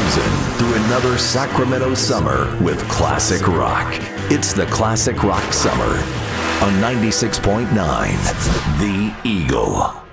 cruising through another Sacramento summer with classic rock. It's the Classic Rock Summer on 96.9 The Eagle.